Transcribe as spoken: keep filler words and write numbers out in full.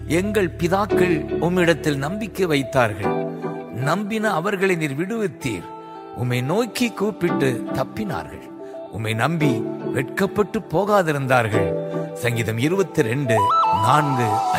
எங்கள் பிதாக்கள் உம்மிடத்தில் நம்பிக்கை வைத்தார்கள். நம்பின அவர்களை நீர் விடுவித்தீர். உம்மை நோக்கி கூப்பிட்டு தப்பினார்கள். உம்மை நம்பி வெட்கப்பட்டு போகாதிருந்தார்கள். சங்கீதம் இருபத்தி ரெண்டு நான்கு